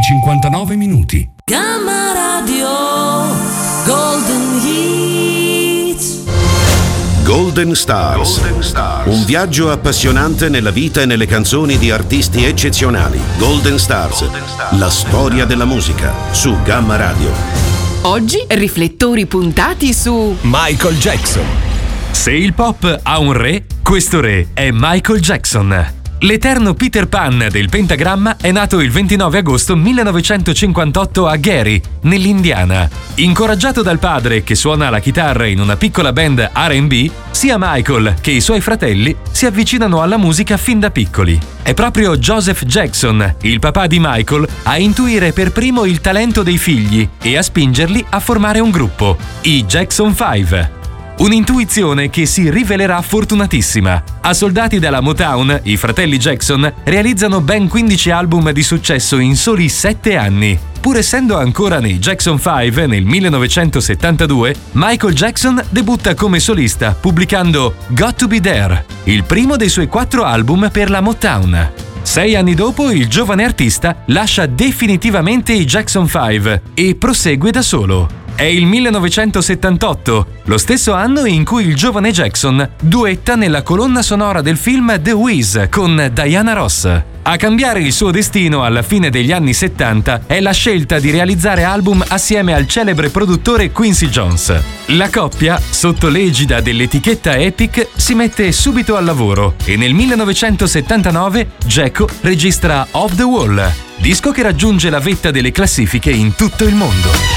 59 minuti. Gamma Radio Golden Hits. Golden Stars. Un viaggio appassionante nella vita e nelle canzoni di artisti eccezionali. Golden Stars. La storia della musica su Gamma Radio. Oggi riflettori puntati su Michael Jackson. Se il pop ha un re, questo re è Michael Jackson. L'eterno Peter Pan del pentagramma è nato il 29 agosto 1958 a Gary, nell'Indiana. Incoraggiato dal padre che suona la chitarra in una piccola band R&B, sia Michael che i suoi fratelli si avvicinano alla musica fin da piccoli. È proprio Joseph Jackson, il papà di Michael, a intuire per primo il talento dei figli e a spingerli a formare un gruppo, i Jackson 5. Un'intuizione che si rivelerà fortunatissima. Assoldati dalla Motown, i fratelli Jackson realizzano ben 15 album di successo in soli 7 anni. Pur essendo ancora nei Jackson 5 nel 1972, Michael Jackson debutta come solista pubblicando Got to Be There, il primo dei suoi 4 album per la Motown. 6 anni dopo, il giovane artista lascia definitivamente i Jackson 5 e prosegue da solo. È il 1978, lo stesso anno in cui il giovane Jackson duetta nella colonna sonora del film The Wiz con Diana Ross. A cambiare il suo destino alla fine degli anni 70 è la scelta di realizzare album assieme al celebre produttore Quincy Jones. La coppia, sotto l'egida dell'etichetta Epic, si mette subito al lavoro e nel 1979 Jacko registra Off the Wall, disco che raggiunge la vetta delle classifiche in tutto il mondo.